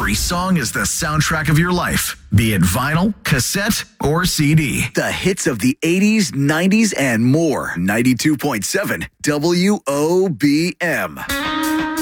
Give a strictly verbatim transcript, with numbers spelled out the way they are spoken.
Every song is the soundtrack of your life, be it vinyl, cassette, or C D. The hits of the eighties, nineties, and more. ninety-two point seven W O B M.